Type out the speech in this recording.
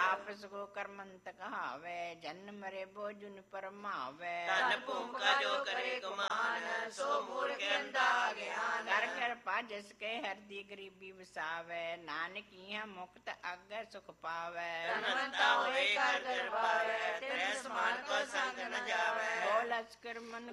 ਆਪਸ ਕੋ ਕਰਮੰਤ ਕਹਾਵੇ, ਜਨ ਮਰੇ ਬੋਝੁਨ ਪਰਮਾਵੇ। ਧਨ ਭੂਮਿਕਾ ਜੋ ਕਰੇ ਗੁਮਾਨ, ਸੋ ਮੂਰਖ ਅੰਧਾ ਗਿਆਨ। ਕਰ ਕਿਰਪਾ ਜਿਸ ਕੇ ਹਰਦੀ ਗਰੀਬੀ ਵਸਾਵੇ, ਨਾਨਕ ਇਹਾਂ ਮੁਕਤ ਅੱਗੇ ਸੁਖ ਪਾਵੇ। ਧਨਵੰਤਾ ਹੋਏ ਕਰ ਕਿਰਪਾਵੇ, ਤੇਰੇ ਸਮਾਨ ਕੋ ਸੰਗ ਨ ਜਾਵੇ। ਬੋਲ ਅਸਕਰ ਮਨ